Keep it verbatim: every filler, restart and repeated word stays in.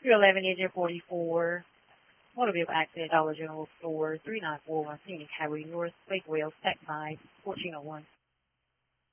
three eleven Engine forty-four, Motor Vehicle Accident, Dollar General Store, three nine four one Phoenix Highway North, Lakewell, Stack five, fourteen oh one.